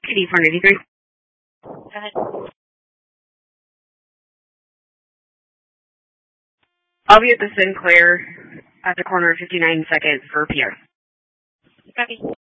KD 493. Go ahead. I'll be at the Sinclair at the corner of 59 Seconds for PR. Copy.